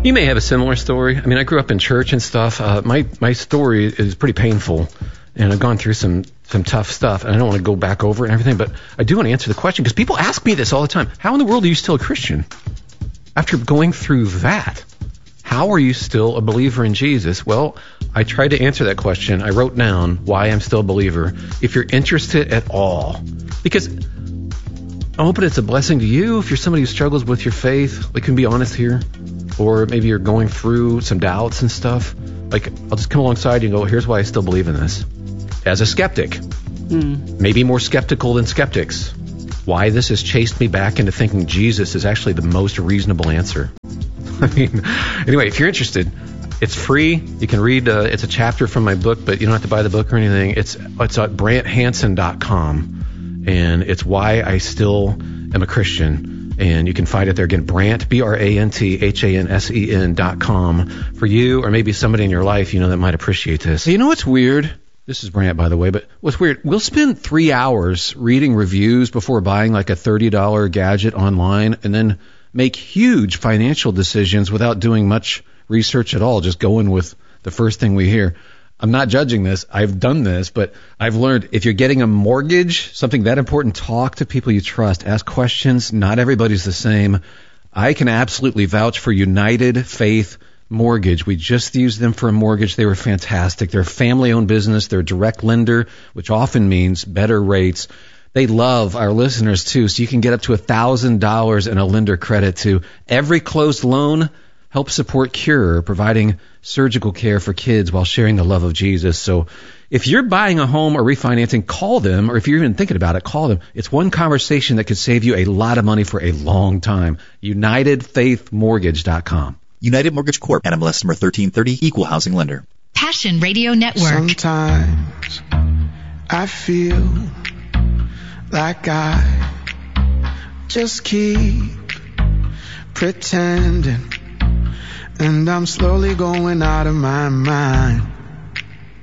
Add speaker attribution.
Speaker 1: You may have a similar story. I mean, I grew up in church and stuff. My story is pretty painful, and I've gone through some tough stuff, and I don't want to go back over it and everything, but I do want to answer the question, because people ask me this all the time. How in the world are you still a Christian? After going through that, how are you still a believer in Jesus? Well, I tried to answer that question. I wrote down why I'm still a believer. If you're interested at all, because I'm hoping it's a blessing to you. If you're somebody who struggles with your faith, we can be honest here, or maybe you're going through some doubts and stuff. Like, I'll just come alongside you and go, here's why I still believe in this. As a skeptic, maybe more skeptical than skeptics, why this has chased me back into thinking Jesus is actually the most reasonable answer. I mean, anyway, if you're interested, it's free. You can read, it's a chapter from my book, but you don't have to buy the book or anything. It's at BrantHansen.com, and it's why I still am a Christian. And you can find it there again, Brant, BrantHansen.com, for you or maybe somebody in your life that might appreciate this. You know what's weird? This is Brant, by the way, but what's weird, we'll spend 3 hours reading reviews before buying like a $30 gadget online, and then make huge financial decisions without doing much research at all, just going with the first thing we hear. I'm not judging this. I've done this, but I've learned if you're getting a mortgage, something that important, talk to people you trust. Ask questions. Not everybody's the same. I can absolutely vouch for United Faith Mortgage. We just used them for a mortgage. They were fantastic. They're a family-owned business. They're a direct lender, which often means better rates. They love our listeners, too, so you can get up to $1,000 in a lender credit, too. Every closed loan helps support Cure, providing surgical care for kids while sharing the love of Jesus. So if you're buying a home or refinancing, call them, or if you're even thinking about it, call them. It's one conversation that could save you a lot of money for a long time. UnitedFaithMortgage.com.
Speaker 2: United Mortgage Corp. NMLS number 1330, Equal Housing Lender.
Speaker 3: Passion Radio Network.
Speaker 4: Sometimes I feel like I just keep pretending, and I'm slowly going out of my mind.